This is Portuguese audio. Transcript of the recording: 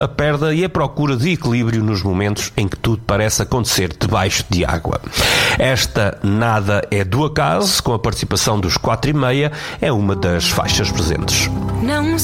a perda e a procura de equilíbrio nos momentos em que tudo parece acontecer debaixo de água. Esta Nada é do Acaso, com a participação dos 4 e meia, é uma das faixas presentes. Não